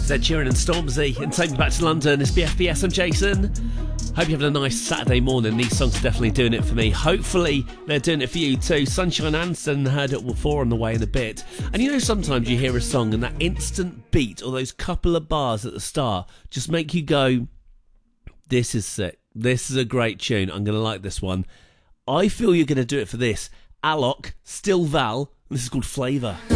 Ed Sheeran and Stormzy and Take Me Back to London. It's BFBS, I'm Jason. Hope you're having a nice Saturday morning. These songs are definitely doing it for me. Hopefully they're doing it for you too. Sunshine Anderson, heard it before on the way in a bit. And you know, sometimes you hear a song and that instant beat or those couple of bars at the start just make you go, this is sick. This is a great tune. I'm going to like this one. I feel you're going to do it for this. Alok, Still Val, and this is called Flavour.